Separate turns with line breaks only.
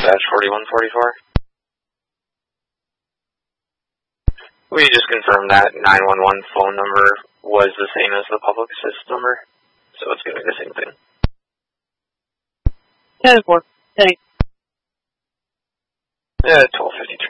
4144. We just confirmed that 911 phone number was the same as the public assist number, so it's going to be the same thing.
10-4. Thanks.
1253.